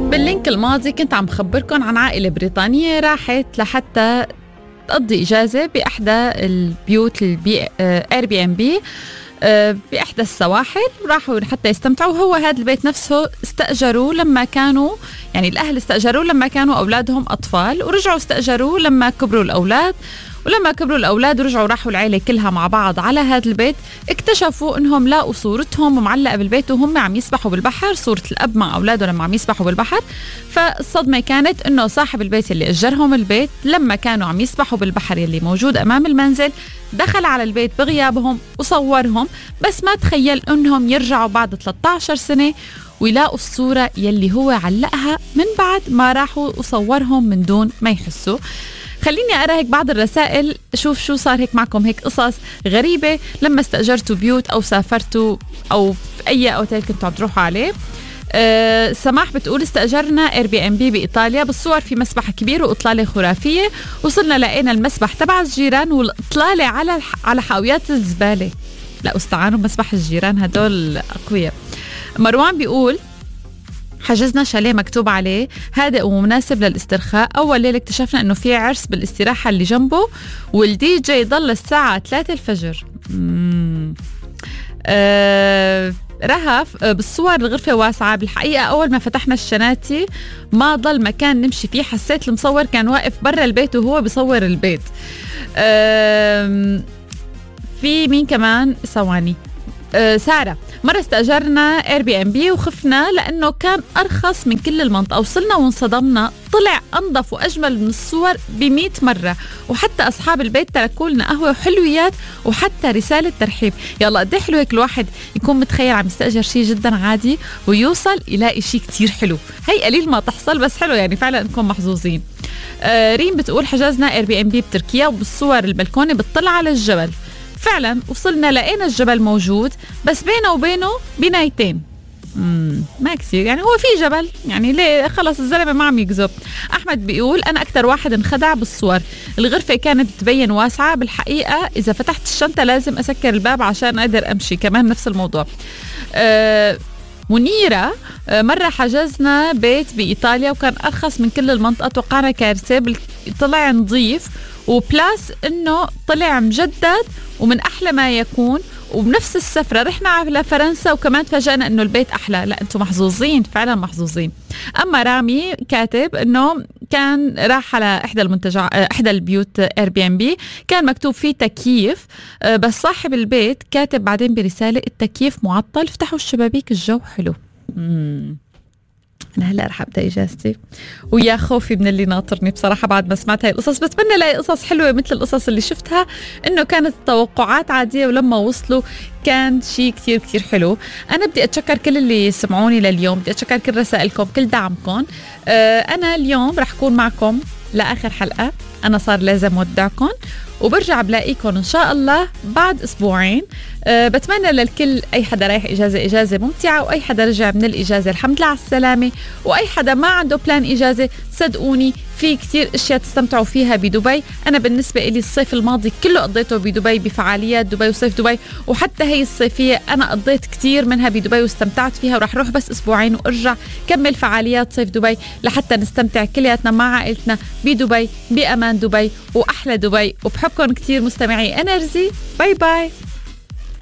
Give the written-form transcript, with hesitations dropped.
باللينك الماضي كنت عم خبركن عن عائلة بريطانية راحت لحتى تقضي إجازة بإحدى البيوت Airbnb بإحدى السواحل، وراحوا حتى يستمتعوا. هو هذا البيت نفسه استأجروه لما كانوا، يعني الأهل استأجروه لما كانوا أولادهم أطفال، ورجعوا استأجروه لما كبروا الأولاد. ولما كبروا الأولاد ورجعوا راحوا العائلة كلها مع بعض على هذا البيت، اكتشفوا إنهم لاقوا صورتهم معلقة بالبيت وهم عم يسبحوا بالبحر، صورة الأب مع أولاده لما عم يسبحوا بالبحر. فالصدمة كانت إنه صاحب البيت اللي أجرهم البيت لما كانوا عم يسبحوا بالبحر يلي موجود أمام المنزل دخل على البيت بغيابهم وصورهم، بس ما تخيل إنهم يرجعوا بعد 13 سنة ويلاقوا الصورة يلي هو علقها من بعد ما راحوا وصورهم من دون ما يحسوا. خليني أقرأ هيك بعض الرسائل، شوف شو صار هيك معكم، هيك قصص غريبة لما استأجرتوا بيوت أو سافرتوا أو في أي أوتيل كنتوا عم تروحوا عليه. سماح بتقول استأجرنا Airbnb بإيطاليا، بالصور في مسبح كبير وإطلالة خرافية، وصلنا لقينا المسبح تبع الجيران والإطلالة على حاويات الزبالة. لا استعانوا مسبح الجيران هدول أقوياء. مروان بيقول حجزنا شاليه مكتوب عليه هادئ ومناسب للاسترخاء. أول ليلة اكتشفنا أنه في عرس بالاستراحة اللي جنبه، والدي جي ضل الساعة 3 الفجر. رهف بالصور الغرفة واسعة، بالحقيقة أول ما فتحنا الشناتي ما ضل مكان نمشي فيه، حسيت المصور كان واقف برا البيت وهو بيصور البيت. في مين كمان؟ ثواني. سارة، مرة استأجرنا Airbnb وخفنا لأنه كان أرخص من كل المنطقة، وصلنا وانصدمنا، طلع أنظف وأجمل من الصور ب100 مرة، وحتى أصحاب البيت تركوا لنا قهوة وحلويات وحتى رسالة ترحيب. يلا قد حلو هيك الواحد يكون متخيل عم يستأجر شيء جدا عادي ويوصل يلاقي شيء كتير حلو. هي قليل ما تحصل بس حلو، يعني فعلا نكون محظوظين. ريم بتقول حجزنا Airbnb بتركيا، وبالصور البلكونة بتطلع على الجبل. فعلا وصلنا لقينا الجبل موجود بس بينه وبينه بنايتين، ما كثير، يعني هو في جبل، يعني ليه خلص الزلمة ما عم يكذب. أحمد بيقول أنا أكتر واحد انخدع بالصور، الغرفة كانت تبين واسعة، بالحقيقة إذا فتحت الشنطة لازم أسكر الباب عشان أقدر أمشي، كمان نفس الموضوع. منيرة، مرة حجزنا بيت بإيطاليا وكان أرخص من كل المنطقة، توقعنا كارثة، طلع نظيف وبلاس إنه طلع مجدد ومن أحلى ما يكون. وبنفس السفرة رحنا على فرنسا وكمان تفاجأنا إنه البيت أحلى. لا أنتم محظوظين، فعلا محظوظين. أما رامي كاتب إنه كان راح على إحدى البيوت Airbnb، كان مكتوب فيه تكييف، بس صاحب البيت كاتب بعدين برسالة التكييف معطل، فتحوا الشبابيك الجو حلو. أنا هلأ رح أبدأ إجازتي ويا خوفي من اللي ناطرني بصراحة بعد ما سمعت هاي القصص. بتمنى لاقي قصص حلوة مثل القصص اللي شفتها، إنه كانت التوقعات عادية ولما وصلوا كان شيء كتير كتير حلو. أنا بدي أتشكر كل اللي سمعوني لليوم، بدي أتشكر كل رسائلكم، كل دعمكم. أنا اليوم رح أكون معكم لآخر حلقة، أنا صار لازم ودعكم وبرجع بلاقيكم إن شاء الله بعد أسبوعين. بتمنى للكل، أي حدا رايح إجازة ممتعة، وأي حدا رجع من الإجازة الحمد لله على السلامة، وأي حدا ما عنده بلان إجازة صدقوني في كتير اشياء تستمتعوا فيها بدبي. انا بالنسبه لي الصيف الماضي كله قضيته بدبي بفعاليات دبي وصيف دبي، وحتى هي الصيفيه انا قضيت كتير منها بدبي واستمتعت فيها، وراح اروح بس اسبوعين وارجع كمل فعاليات صيف دبي لحتى نستمتع كلياتنا مع عائلتنا بدبي، بامان دبي واحلى دبي. وبحبكم كتير مستمعي انرجي. باي باي.